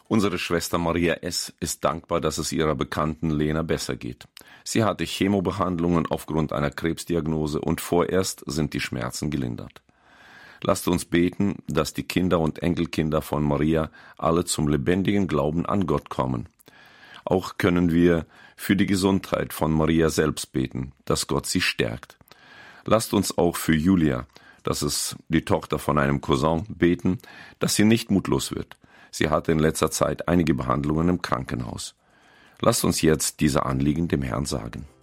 Unsere Schwester Maria S. ist dankbar, dass es ihrer Bekannten Lena besser geht. Sie hatte Chemobehandlungen aufgrund einer Krebsdiagnose und vorerst sind die Schmerzen gelindert. Lasst uns beten, dass die Kinder und Enkelkinder von Maria alle zum lebendigen Glauben an Gott kommen. Auch können wir für die Gesundheit von Maria selbst beten, dass Gott sie stärkt. Lasst uns auch für Julia, das ist die Tochter von einem Cousin, beten, dass sie nicht mutlos wird. Sie hatte in letzter Zeit einige Behandlungen im Krankenhaus. Lasst uns jetzt diese Anliegen dem Herrn sagen.